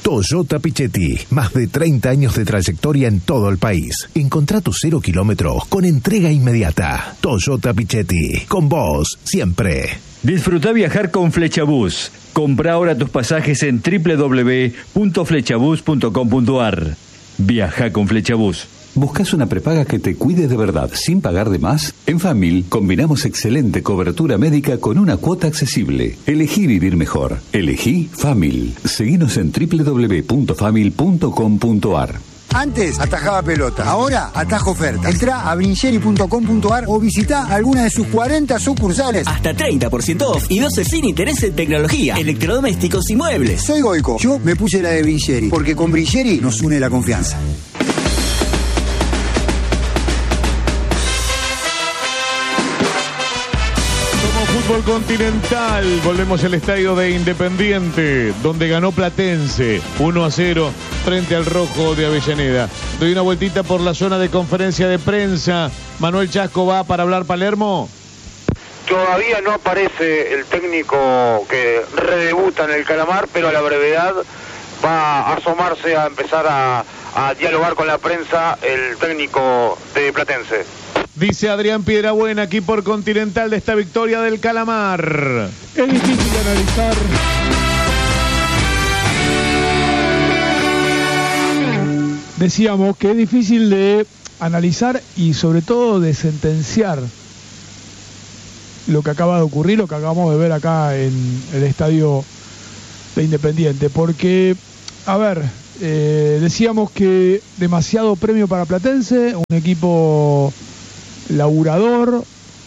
Toyota Pichetti, más de 30 años de trayectoria en todo el país. Encontrá tu 0 kilómetros con entrega inmediata. Toyota Pichetti, con vos siempre. Disfruta viajar con Flechabús. Compra ahora tus pasajes en www.flechabús.com.ar. Viaja con Flechabús. ¿Buscas una prepaga que te cuide de verdad sin pagar de más? En Famil combinamos excelente cobertura médica con una cuota accesible. Elegí vivir mejor. Elegí Famil. Seguinos en www.famil.com.ar. Antes atajaba pelota, ahora atajo ofertas. Entrá a brincheri.com.ar o visita alguna de sus 40 sucursales. Hasta 30% off y 12 sin interés en tecnología, electrodomésticos y muebles. Soy Goico, yo me puse la de Brincheri, porque con Brincheri nos une la confianza. Fútbol continental, volvemos al estadio de Independiente, donde ganó Platense 1-0 frente al Rojo de Avellaneda. Doy una vueltita por la zona de conferencia de prensa. Manuel Chasco va para hablar Palermo. Todavía no aparece el técnico que redebuta en el Calamar, pero a la brevedad va a asomarse a empezar a dialogar con la prensa el técnico de Platense. Dice Adrián Piedrabuena aquí por Continental de esta victoria del Calamar. Es difícil analizar decíamos que es difícil de analizar y sobre todo de sentenciar lo que acaba de ocurrir, lo que acabamos de ver acá en el estadio de Independiente, porque, a ver, decíamos que demasiado premio para Platense, un equipo laburador,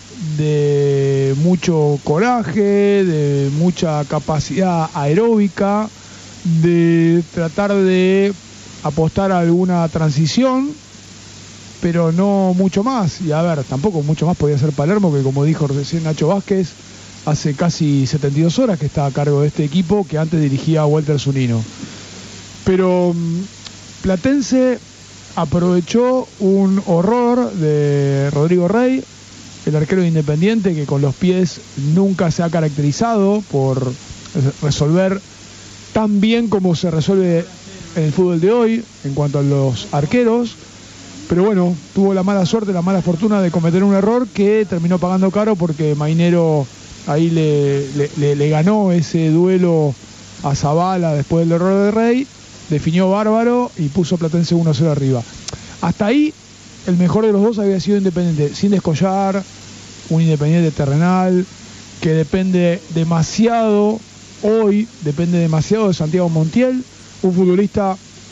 de mucho coraje, de mucha capacidad aeróbica, de tratar de apostar a alguna transición, pero no mucho más. Y a ver, tampoco mucho más podía ser Palermo, que como dijo recién Nacho Vázquez, hace casi 72 horas que está a cargo de este equipo, que antes dirigía a Walter Zunino. Pero Platense aprovechó un horror de Rodrigo Rey, el arquero de Independiente, que con los pies nunca se ha caracterizado por resolver tan bien como se resuelve en el fútbol de hoy en cuanto a los arqueros. Pero bueno, tuvo la mala suerte, la mala fortuna de cometer un error que terminó pagando caro, porque Mainero ahí le ganó ese duelo a Zavala después del error de Rey. Definió bárbaro y puso a Platense 1-0 arriba. Hasta ahí, el mejor de los dos había sido Independiente, sin descollar, un Independiente terrenal, que depende demasiado, hoy depende demasiado de Santiago Montiel, un futbolista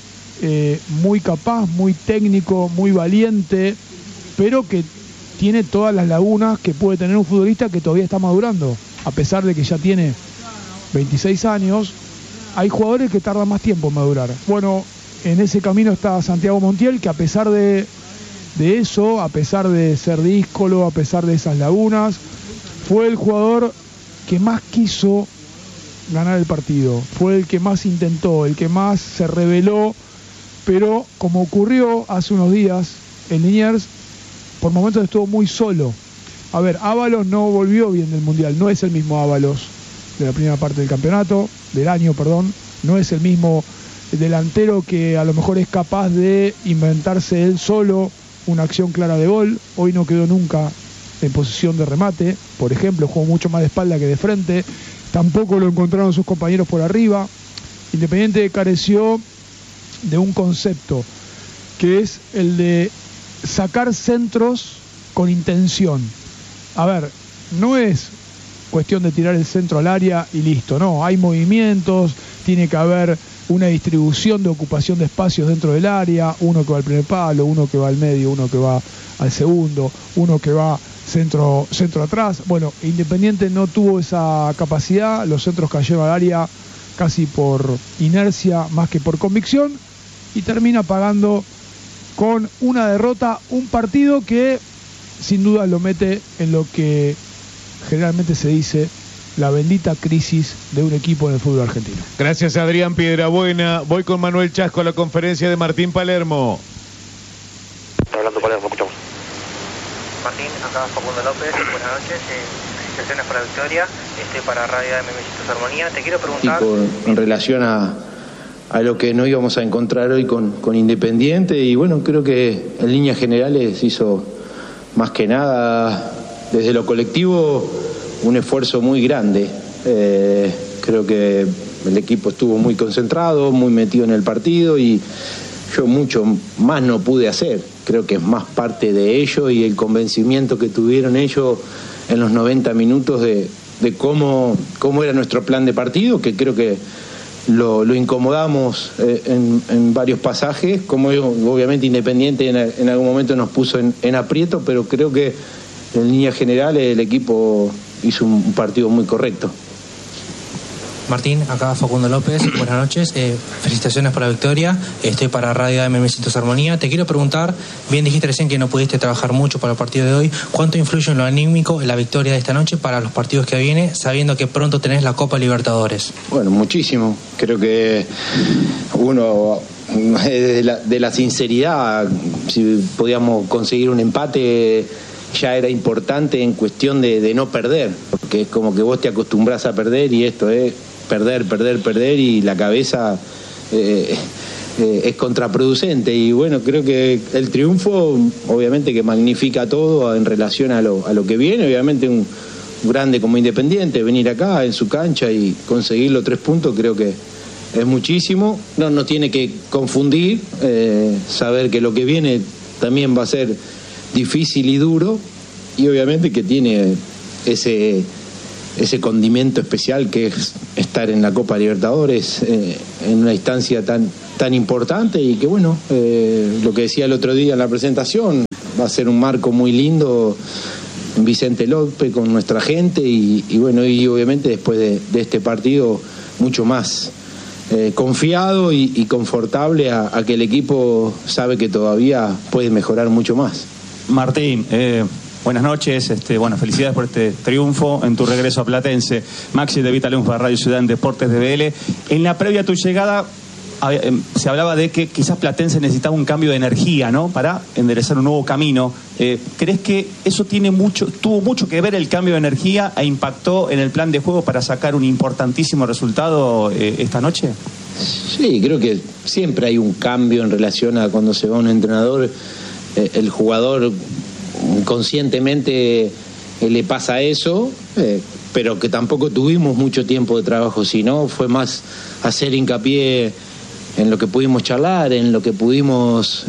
muy capaz, muy técnico, muy valiente, pero que tiene todas las lagunas que puede tener un futbolista que todavía está madurando, a pesar de que ya tiene 26 años. Hay jugadores que tardan más tiempo en madurar. Bueno, en ese camino está Santiago Montiel, que a pesar de eso, a pesar de ser díscolo, a pesar de esas lagunas, fue el jugador que más quiso ganar el partido. Fue el que más intentó, el que más se rebeló, pero como ocurrió hace unos días en Liniers, por momentos estuvo muy solo. A ver, Ábalos no volvió bien del Mundial, no es el mismo Ábalos de la primera parte del campeonato, del año, perdón, no es el mismo delantero que a lo mejor es capaz de inventarse él solo una acción clara de gol. Hoy no quedó nunca en posición de remate, por ejemplo, jugó mucho más de espalda que de frente, tampoco lo encontraron sus compañeros por arriba. Independiente careció de un concepto, que es el de sacar centros con intención. A ver, no es cuestión de tirar el centro al área y listo, no, hay movimientos, tiene que haber una distribución de ocupación de espacios dentro del área, uno que va al primer palo, uno que va al medio, uno que va al segundo, uno que va centro atrás. Bueno, Independiente no tuvo esa capacidad, los centros cayeron al área casi por inercia más que por convicción, y termina pagando con una derrota, un partido que sin duda lo mete en lo que generalmente se dice la bendita crisis de un equipo en el fútbol argentino. Gracias, Adrián Piedrabuena. Voy con Manuel Chasco a la conferencia de Martín Palermo. Está hablando Palermo, escuchamos. Martín, acá Facundo López, buenas noches, felicitaciones por la victoria, para Radio AM Besitos Armonía. Te quiero preguntar... en relación a lo que no íbamos a encontrar hoy con Independiente, y bueno, creo que en líneas generales hizo más que nada desde lo colectivo un esfuerzo muy grande. Creo que el equipo estuvo muy concentrado, muy metido en el partido, y yo mucho más no pude hacer. Creo que es más parte de ello y el convencimiento que tuvieron ellos en los 90 minutos de cómo era nuestro plan de partido, que creo que lo incomodamos en varios pasajes, como obviamente Independiente en algún momento nos puso en aprieto, pero creo que en líneas generales el equipo hizo un partido muy correcto. Martín, acá Facundo López, buenas noches, felicitaciones por la victoria, estoy para Radio AM100 Armonía. Te quiero preguntar, bien dijiste recién que no pudiste trabajar mucho para el partido de hoy, ¿cuánto influye en lo anímico en la victoria de esta noche para los partidos que vienen, sabiendo que pronto tenés la Copa Libertadores? Bueno, muchísimo, creo que uno de la sinceridad, si podíamos conseguir un empate ya era importante en cuestión de no perder, porque es como que vos te acostumbras a perder y esto es perder y la cabeza es contraproducente. Y bueno, creo que el triunfo obviamente que magnifica todo en relación a lo que viene. Obviamente un grande como Independiente, venir acá en su cancha y conseguir los 3 puntos creo que es muchísimo. No tiene que confundir, saber que lo que viene también va a ser difícil y duro, y obviamente que tiene ese condimento especial que es estar en la Copa Libertadores en una instancia tan importante, y que bueno, lo que decía el otro día en la presentación, va a ser un marco muy lindo en Vicente López con nuestra gente, y bueno, y obviamente después de este partido mucho más confiado y confortable a que el equipo sabe que todavía puede mejorar mucho más. Martín, buenas noches, bueno, felicidades por este triunfo en tu regreso a Platense. Maxi de Vital para Radio Ciudad en Deportes de BL. En la previa a tu llegada se hablaba de que quizás Platense necesitaba un cambio de energía, ¿no?, para enderezar un nuevo camino. ¿Crees que eso tuvo mucho que ver el cambio de energía e impactó en el plan de juego para sacar un importantísimo resultado esta noche? Sí, creo que siempre hay un cambio en relación a cuando se va un entrenador. El jugador conscientemente le pasa eso, pero que tampoco tuvimos mucho tiempo de trabajo, sino fue más hacer hincapié en lo que pudimos charlar, en lo que pudimos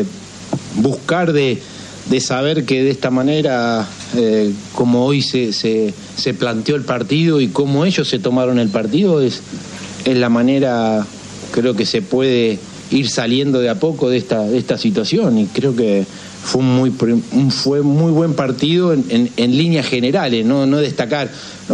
buscar de saber que de esta manera, como hoy se planteó el partido y cómo ellos se tomaron el partido, es la manera, creo que se puede ir saliendo de a poco de esta situación, y creo que fue muy buen partido en líneas generales, no destacar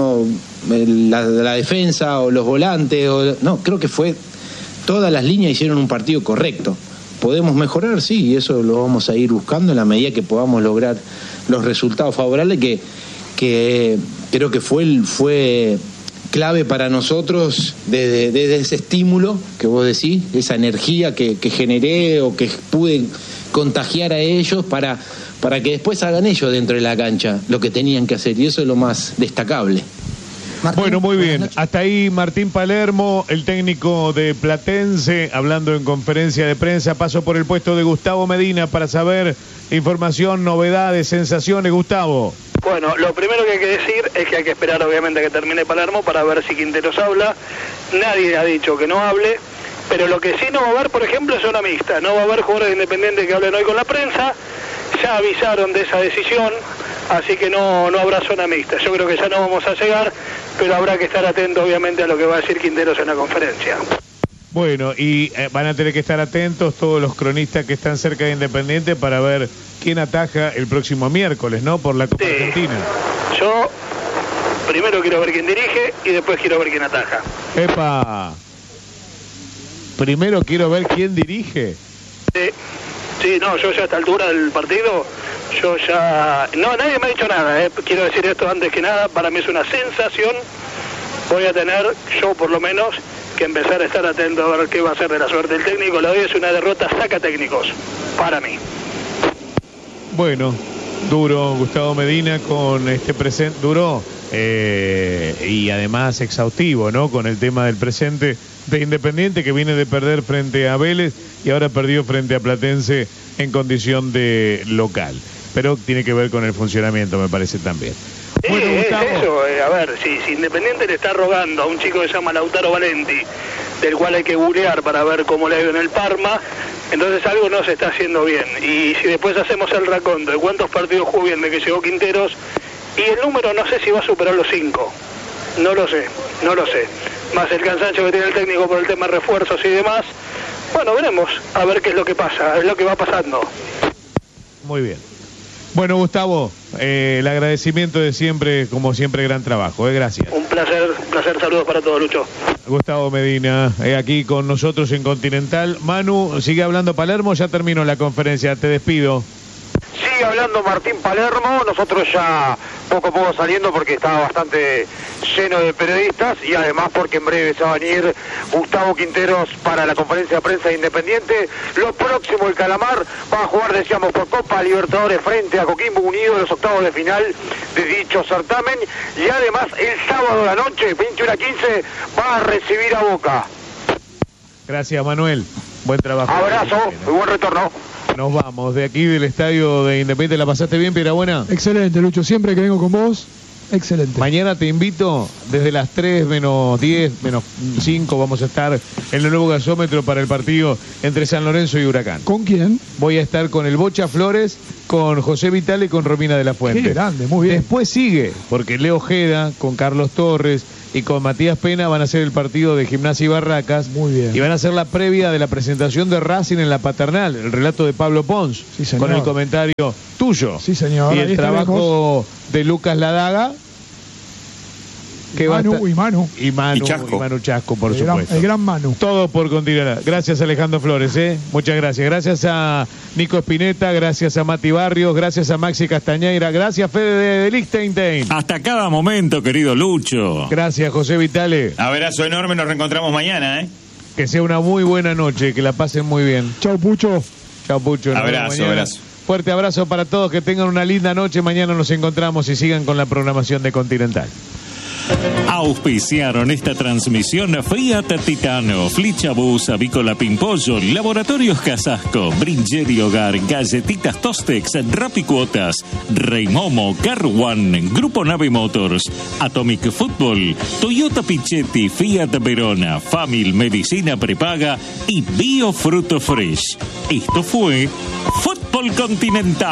la defensa o los volantes, creo que todas las líneas hicieron un partido correcto. ¿Podemos mejorar? Sí, y eso lo vamos a ir buscando en la medida que podamos lograr los resultados favorables, que creo que fue clave para nosotros desde ese estímulo que vos decís, esa energía que generé o que pude contagiar a ellos para que después hagan ellos dentro de la cancha lo que tenían que hacer, y eso es lo más destacable. Martín, bueno, muy bien. Hasta ahí Martín Palermo, el técnico de Platense, hablando en conferencia de prensa. Paso por el puesto de Gustavo Medina para saber información, novedades, sensaciones. Gustavo. Bueno, lo primero que hay que decir es que hay que esperar obviamente a que termine Palermo para ver si Quinteros habla. Nadie ha dicho que no hable, pero lo que sí no va a haber, por ejemplo, es zona mixta. No va a haber jugadores independientes que hablen hoy con la prensa. Ya avisaron de esa decisión, así que no habrá zona mixta. Yo creo que ya no vamos a llegar, pero habrá que estar atento obviamente a lo que va a decir Quinteros en la conferencia. Bueno, y van a tener que estar atentos todos los cronistas que están cerca de Independiente para ver quién ataja el próximo miércoles, ¿no?, por la Copa Argentina. Yo primero quiero ver quién dirige y después quiero ver quién ataja. ¡Epa! Primero quiero ver quién dirige. Sí, no, yo ya a esta altura del partido, nadie me ha dicho nada, quiero decir esto antes que nada, para mí es una sensación. Voy a tener, yo por lo menos, que empezar a estar atento a ver qué va a ser de la suerte del técnico. La de hoy es una derrota saca técnicos, para mí. Bueno, duro Gustavo Medina con este presente, duro y además exhaustivo, ¿no?, con el tema del presente de Independiente, que viene de perder frente a Vélez y ahora perdió frente a Platense en condición de local. Pero tiene que ver con el funcionamiento, me parece también. Bueno, Gustavo. Es eso, a ver, si Independiente le está rogando a un chico que se llama Lautaro Valenti, del cual hay que googlear para ver cómo le ha ido en el Parma, entonces algo no se está haciendo bien. Y si después hacemos el raconto de cuántos partidos jugó bien de que llegó Quinteros, y el número no sé si va a superar los 5. No lo sé. Más el cansancio que tiene el técnico por el tema de refuerzos y demás. Bueno, veremos a ver qué es lo que pasa, es lo que va pasando. Muy bien. Bueno, Gustavo, el agradecimiento de siempre, como siempre, gran trabajo. Gracias. Un placer, saludos para todos, Lucho. Gustavo Medina, aquí con nosotros en Continental. Manu, sigue hablando Palermo, ya terminó la conferencia, te despido. Sigue hablando Martín Palermo, nosotros ya poco a poco saliendo porque estaba bastante lleno de periodistas y además porque en breve se va a venir Gustavo Quinteros para la conferencia de prensa de Independiente. Lo próximo, el Calamar va a jugar, decíamos, por Copa Libertadores frente a Coquimbo Unido en los octavos de final de dicho certamen, y además el sábado de la noche, 21:15, va a recibir a Boca. Gracias, Manuel, buen trabajo. Abrazo y buen retorno. Nos vamos de aquí del estadio de Independiente. ¿La pasaste bien, Piedrabuena? Excelente, Lucho. Siempre que vengo con vos, excelente. Mañana te invito desde las 3 menos 10, menos 5. Vamos a estar en el nuevo gasómetro para el partido entre San Lorenzo y Huracán. ¿Con quién? Voy a estar con el Bocha Flores, con José Vitale y con Romina de la Fuente. Qué grande, muy bien. Después sigue, porque Leo Ojeda, con Carlos Torres y con Matías Pena van a hacer el partido de Gimnasia y Barracas. Muy bien. Y van a hacer la previa de la presentación de Racing en la Paternal, el relato de Pablo Pons, sí, señor, con el comentario tuyo. Sí, señor. Y el trabajo de Lucas Ladaga. Y Manu Chasco, por supuesto. El gran Manu. Todo por continuar. Gracias, Alejandro Flores, muchas gracias. Gracias a Nico Espineta, gracias a Mati Barrios, gracias a Maxi Castañeira, gracias Fede de Liechtenstein. Hasta cada momento, querido Lucho. Gracias, José Vitale. Abrazo enorme, nos reencontramos mañana, Que sea una muy buena noche, que la pasen muy bien. Chau, Pucho. Chau, Pucho. Abrazo. Fuerte abrazo para todos, que tengan una linda noche. Mañana nos encontramos y sigan con la programación de Continental. Auspiciaron esta transmisión Fiat Titano, Flichabús, Avícola Pimpollo, Laboratorios Casasco, Bringeri Hogar, Galletitas Tostex, Rapicuotas, Reimomo, Car One, Grupo Nave Motors, Atomic Football, Toyota Pichetti, Fiat Verona, Famil Medicina Prepaga y Biofruto Fresh. Esto fue Fútbol Continental.